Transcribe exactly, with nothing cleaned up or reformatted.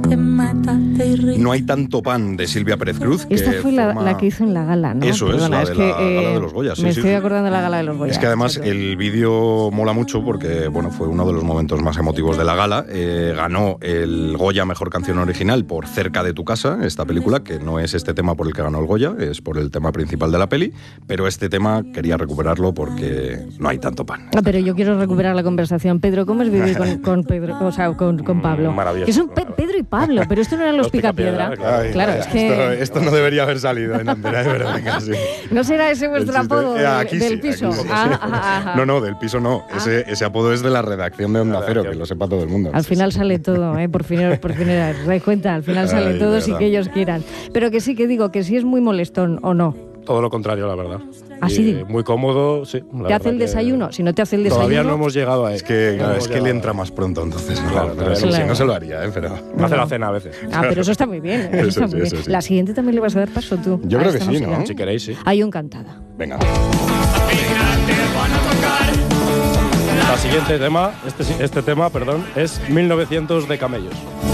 te mata, te irrita. No hay tanto pan, de Silvia Pérez Cruz. Esta que fue la, forma... la que hizo en la gala, ¿no? Eso Perdona, es, la de que, la eh, gala de los Goya. Sí, me sí, estoy sí. acordando de la gala de los Goya. Es que además exacto. el vídeo mola mucho porque bueno, fue uno de los momentos más emotivos de la gala. Eh, ganó el Goya Mejor Canción Original por Cerca de tu casa, esta película, que no es este tema por el que ganó el Goya, es por el tema principal de la peli, pero este tema quería recuperarlo porque no hay tanto pan. Ah, pero yo quiero recuperar la conversación. Pedro, ¿cómo es vivir con, con Pedro, o sea, con, con Pablo? Maravilloso. Que son Pe- Pedro y Pablo, pero esto no eran los, Los Picapiedra. Picapiedra, Ay, claro, vaya, es que... esto, esto no debería haber salido en Antena de verdad, casi. ¿No será ese vuestro El chiste- apodo eh, del, aquí del sí, piso? aquí sí. Ah, ajá, ajá. No, no, del piso no. Ese, ese apodo es de la redacción de Onda Cero, que lo sepa todo el mundo. Al final sale todo, ¿eh? Por fin, por fin, ¿os dais cuenta? Al final sale Ay, todo de sin verdad. que ellos quieran. Pero que sí que digo, que sí es muy molestón, ¿o no? Todo lo contrario, la verdad. Así Y digo. muy cómodo, sí. la ¿Te verdad hace el que desayuno? Si no te hace el desayuno... Todavía no hemos llegado a él. Es que, claro, No es hemos que le llegado entra a él. más pronto, entonces. Claro, Claro, pero claro. si no se lo haría, ¿eh? Pero... Me hace la cena a veces. Ah, pero eso está muy bien. Eso Eso está sí, muy eso bien. sí. La siguiente también le vas a dar paso tú. Yo a creo que esta sí, música. ¿no? Si queréis, sí. Hay un encantada. Venga. La siguiente tema, este, este tema, perdón, es mil novecientos de Camellos.